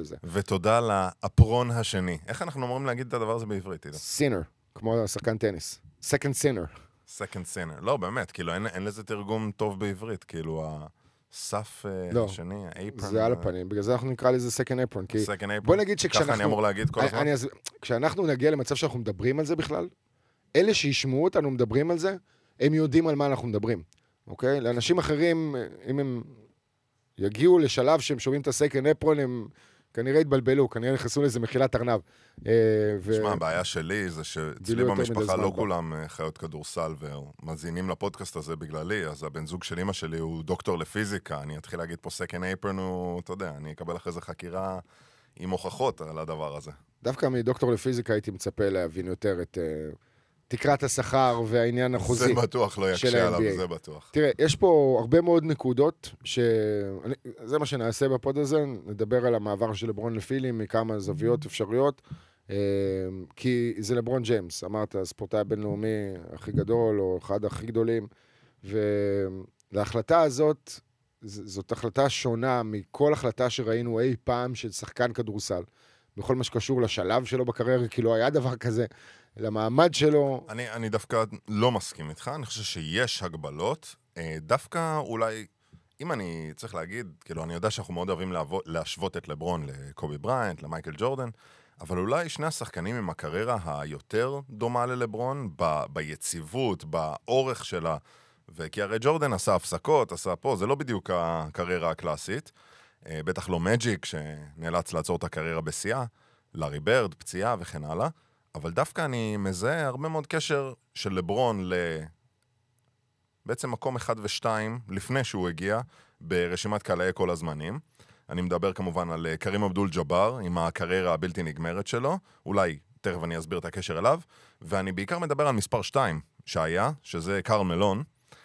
לזה. ותודה לאפרון השני. איך אנחנו אמורים להגיד את הדבר הזה בעברית? סינר, כמו שחקן טניס. Second sinner. Second sinner. לא, באמת, כאילו, אין לזה תרגום טוב בעברית. כאילו, הסף השני, האפרון. זה על הפנים, בגלל זה אנחנו נקרא לזה second apron. כי second apron. בוא נגיד שכשאנחנו... ככה אני אמור להגיד כל הזמן? כשאנחנו נגיע למצב שאנחנו מדברים על זה בכלל, אלה שישמעו אותנו מדברים על זה, הם יודעים על מה אנחנו מדברים. אוקיי? לאנשים אחרים, אם הם יגיעו לשלב שהם שומעים את ה-second apron, הם כנראה התבלבלו, כנראה נכנסו לזה מחילת ארנב. תשמע, הבעיה שלי זה שאצלי במשפחה לא כולם חיות כדורסל ומזינים לפודקאסט הזה בגללי, אז הבן זוג של אמא שלי הוא דוקטור לפיזיקה, אני אתחיל להגיד פה second apron, הוא, אתה יודע, אני אקבל אחרי זה חקירה עם הוכחות על הדבר הזה. דווקא מדוקטור לפיזיקה הייתי מצפה להבין יותר את תקרת השכר והעניין החוזי. זה בטוח לא יקשה עליו, זה בטוח. תראה, יש פה הרבה מאוד נקודות, זה מה שנעשה בפוד הזה, נדבר על המעבר של לברון לפילי מכמה זוויות אפשריות, כי זה לברון ג'יימס, אמרת, הספורטאי הבינלאומי הכי גדול, או אחד הכי גדולים, ולהחלטה הזאת, זאת החלטה שונה מכל החלטה שראינו אי פעם של שחקן כדורסל, בכל מה שקשור לשלב שלו בקריירה, כי לא היה דבר כזה, למעמד שלו. אני דווקא לא מסכים איתך, אני חושב שיש הגבלות, דווקא אולי, אם אני צריך להגיד, כאילו אני יודע שאנחנו מאוד אוהבים להשוות את לברון לקובי בריינט, למייקל ג'ורדן, אבל אולי שני השחקנים עם הקריירה היותר דומה ללברון, ביציבות, באורך שלה, וכי הרי ג'ורדן עשה הפסקות, עשה פה, זה לא בדיוק הקריירה הקלאסית, בטח לא מג'יק שנאלץ לעצור את הקריירה בשיאה, לארי ברד, פציעה וכן הלאה, אבל דווקא אני מזהה הרבה מאוד קשר של לברון בעצם מקום 1 ו-2 לפני שהוא הגיע ברשימת קהלי כל הזמנים. אני מדבר כמובן על קרים אבדול ג'אבר עם הקריירה הבלתי נגמרת שלו, אולי תכף אני אסביר את הקשר אליו, ואני בעיקר מדבר על מספר 2 שהיה, שזה קרל מלון.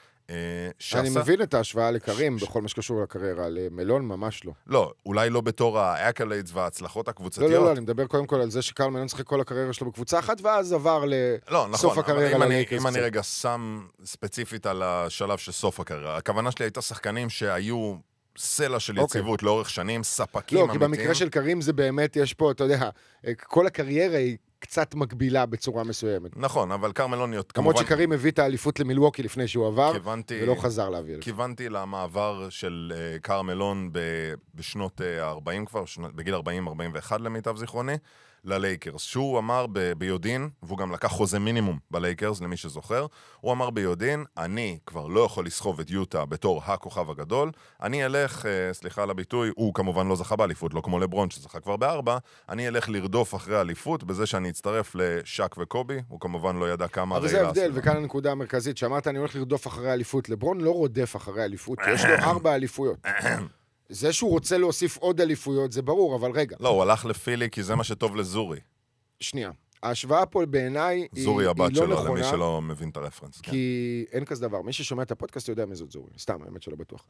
אני מבין את ההשוואה לקרים בכל מה שקשור לקריירה, למלון ממש לא. לא, אולי לא בתור האקליידס וההצלחות הקבוצתיות. לא, אני מדבר קודם כל על זה שקרל מלון צריך כל הקריירה שלו בקבוצה אחת, ואז עבר לסוף הקריירה ללייקרס. אם אני רגע שם ספציפית על השלב של סוף הקריירה, הכוונה שלי הייתה שחקנים שהיו סלע של יציבות לאורך שנים, ספקים אמיתיים. לא, כי במקרה של קרים זה באמת, יש פה, אתה יודע, כל הקריירה היא קצת מקבילה בצורה מסוימת. נכון, אבל קרמלוניות כמובן... למרות שקרים הביא את האליפות למילווקי לפני שהוא עבר, ולא חזר להביא. כיוונתי למעבר של קרמלון בשנות ה-40 כבר, בגיל 40-41 למיטב זיכרוני, ללייקרס. שהוא אמר ביודין, והוא גם לקח חוזה מינימום בלייקרס, למי שזוכר, הוא אמר ביודין, אני כבר לא יכול לסחוב את יוטה בתור הכוכב הגדול, אני אלך, סליחה על הביטוי, הוא כמובן לא זכה באליפות, לא כמו לברון שזכה כבר ב4, אני אלך לרדוף אחרי האליפות, בזה שאני אצטרף לשק וקובי, הוא כמובן לא ידע כמה... אבל זה הבדל, וכאן הנקודה המרכזית, שאמרת, אני הולך לרדוף אחרי האליפות, לברון לא רודף אחרי האליפות, יש לו 4 אליפויות. זה שהוא רוצה להוסיף עוד אליפויות, זה ברור, אבל רגע. לא, הוא הלך לפילי כי זה מה שטוב לזורי. שנייה. ההשוואה פה בעיניי היא לא נכונה. זורי הבת שלו, למי שלא מבין את הרפרנס. כי אין כזה דבר. מי ששומע את הפודקאסט יודע מי זאת זורי. סתם, האמת שלא בטוח.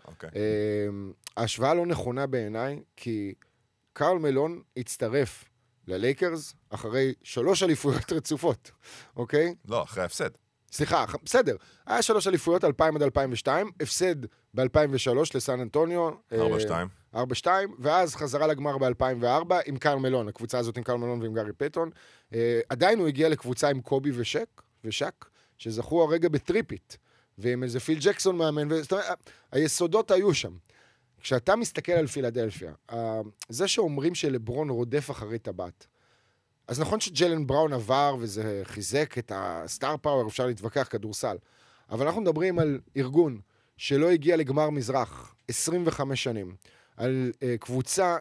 ההשוואה לא נכונה בעיניי, כי קרל מלון הצטרף ללייקרס אחרי 3 אליפויות רצופות. אוקיי? לא, אחרי ההפסד. סליחה, בסדר. היה 3 אליפויות, 2000 עד 2002, הפסד ב-2003 לסן אנטוניו. 4-2. ואז חזרה לגמר ב-2004 עם קרל מלון, הקבוצה הזאת עם קרל מלון ועם גארי פטון. עדיין הוא הגיע לקבוצה עם קובי ושק, שזכו הרגע בטריפית, ועם איזה פיל ג'קסון מאמן, היסודות היו שם. כשאתה מסתכל על פילדלפיה, זה שאומרים שלברון רודף אחרי טבעת, אז נכון שג'לן בראון עבר, וזה חיזק את הסטאר פאוור, אפשר להתווכח כדורסל, אבל אנחנו מדברים על ארגון שלא הגיע לגמר מזרח 25 שנים, על קבוצה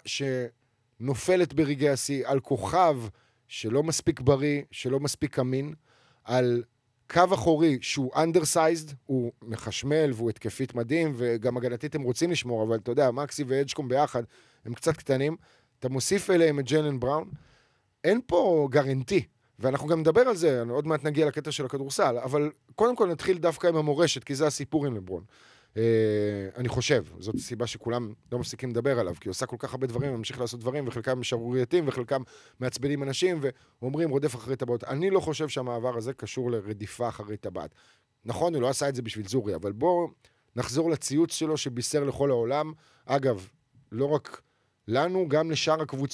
שנופלת ברגעי השיא, על כוכב שלא מספיק בריא, שלא מספיק אמין, על קו אחורי שהוא undersized, הוא מחשמל והוא התקפית מדהים, וגם הגנתית הם רוצים לשמור, אבל אתה יודע, מקסי ואדג'קום ביחד, הם קצת קטנים, אתה מוסיף אליהם את ג'לן בראון, אין פה גרנטי, ואנחנו גם נדבר על זה, עוד מעט נגיע לקטע של הכדורסל, אבל קודם כל נתחיל דווקא עם המורשת, כי זה הסיפור עם לברון. אני חושב, זאת הסיבה שכולם לא מפסיקים לדבר עליו, כי הוא עושה כל כך הרבה דברים, ממשיך לעשות דברים, וחלקם שערורייתיים, וחלקם מעצבנים אנשים, ואומרים רודף אחרי טבעת. אני לא חושב שהמעבר הזה קשור לרדיפה אחרי טבעת. נכון, הוא לא עשה את זה בשביל זורי, אבל בואו נחזור לציוץ שלו שבישר לכל העולם. אגב, לא רק לנו, גם לשאר הקבוצות.